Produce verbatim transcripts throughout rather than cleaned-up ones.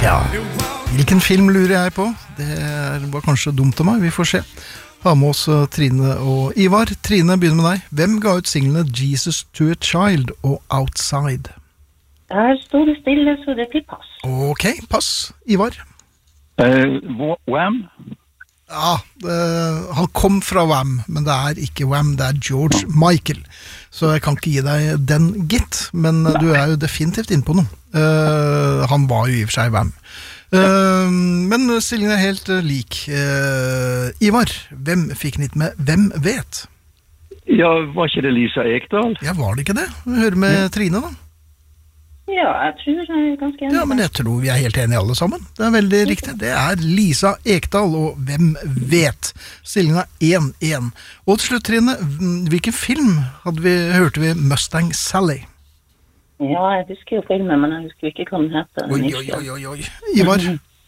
Ja, hvilken film lurer jeg på? Det var kanskje dumt av meg, vi får se. Ha med oss Trine og Ivar. Trine, begynner med deg. Hvem ga ut singlene Jesus to a Child og Outside? Der stod det stille, så det blir pass. Ok, pass. Ivar? Uh, Wham? Ja, uh, han kom fra Wham, men det er ikke Wham, det er George Michael. Så jeg kan ikke gi deg den, gitt, men Nei. Du er jo definitivt inne på noe. Uh, han var jo i og for seg Wham. Uh, men stillingen er helt uh, lik. Uh, Ivar, hvem fikk nitt med Hvem vet? Ja, var ikke det Lisa Ekdahl? Ja, var det ikke det? Vi hører med ja. Trine da. Ja, jeg tror jeg er ganske enig. Ja, men jeg tror vi er helt enige alle sammen. Det er veldig ja. Riktig. Det er Lisa Ekdahl, og Hvem vet? Stillingen er én én. Og til slutt, Trine, hvilken film hadde vi, hørte vi Mustang Sally? Ja, jeg husker jo filmen, men jeg husker ikke hva den heter. Oi, oi, oi, oi, oi. Ivar?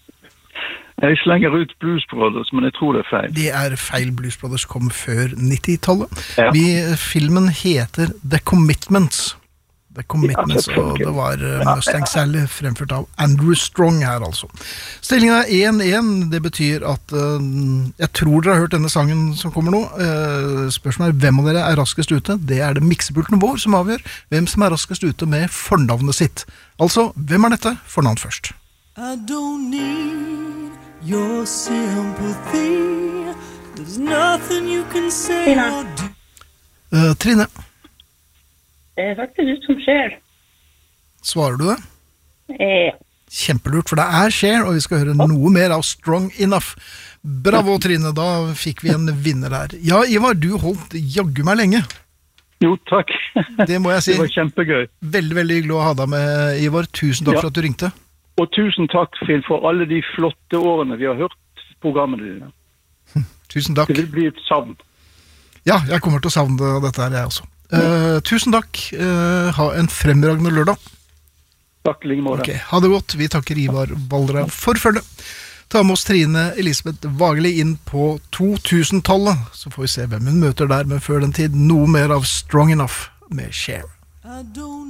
Jeg slenger ut Blues Brothers, men jeg tror det er feil. Det er feil. Blues Brothers kom før nittitallet. Ja. Vi, filmen heter The Commitments. The Commitments, ja, og det var uh, Mustang Sally fremført av Andrew Strong her, altså. Stillingen er én én. Det betyr at uh, jeg tror dere har hørt denne sangen som kommer nå. Uh, spørsmålet er hvem av dere er raskest ute. Det er det miksepulten vår som avgjør hvem som er raskest ute med fornavnet sitt. Altså, hvem er dette? Fornavn først. I don't need your sympathy. There's nothing you can say or do. Uh, Trine. Det er faktisk ut som Cher. Svarer du det? Ja. Kjempelurt, for det er Cher, og vi skal høre noe mer av Strong Enough. Bravo, Trine, da fikk vi en vinner her. Ja, Ivar, du holdt jaggu meg lenge. Jo, takk. Det må jeg si. Det var kjempegøy. Veldig, veldig hyggelig å ha deg med, Ivar. Tusen takk ja. For at du ringte. Og tusen takk, Finn, for alle de flotte årene vi har hørt programmene dine. Hm, tusen takk. Det vil bli et savn. Ja, jeg kommer til å savne dette her, jeg også. Uh, tusen takk. Uh, ha en fremragende lørdag. Takk, like måte. Okay, ha det godt. Vi takker Ivar Valdra for følge. Ta med oss Trine Elisabeth Vageli inn på to tusen-tallet, så får vi se hvem hun møter der, men før den tid noe mer av Strong Enough med Cher.